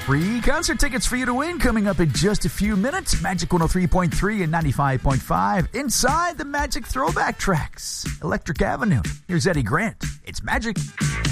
Free concert tickets for you to win coming up in just a few minutes. Magic 103.3 and 95.5 inside the Magic Throwback Tracks. Electric Avenue. Here's Eddie Grant. It's Magic.